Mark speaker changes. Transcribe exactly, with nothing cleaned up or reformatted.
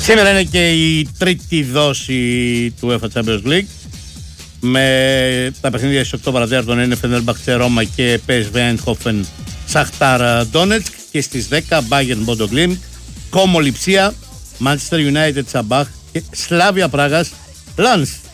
Speaker 1: Σήμερα είναι και η τρίτη δόση του UEFA Champions League. Με τα παιχνίδια στις οκτώ παρά τέταρτο είναι Φενέρμπαχτσε Ρώμα και πι ες βι Eindhoven Σαχτάρ Ντόνετσκ, και στις δέκα Bayern Bodo Glimt, Como Lipsia, Manchester United Sabah και Slavia Πράγας Lens.